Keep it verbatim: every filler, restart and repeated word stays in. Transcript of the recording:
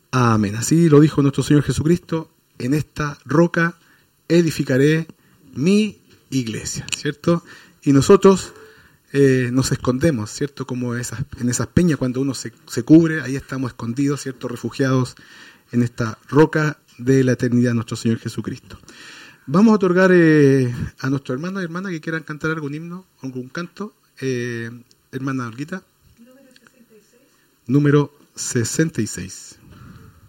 Amén. Así lo dijo nuestro Señor Jesucristo: en esta roca edificaré mi iglesia, ¿cierto? Y nosotros eh, nos escondemos, ¿cierto? Como esas, en esas peñas, cuando uno se, se cubre, ahí estamos escondidos, ¿cierto? Refugiados en esta roca de la eternidad, nuestro Señor Jesucristo. Vamos a otorgar eh, a nuestros hermanos y hermanas que quieran cantar algún himno, algún canto. Eh, hermana Olguita. Número sesenta y seis. Número sesenta y seis.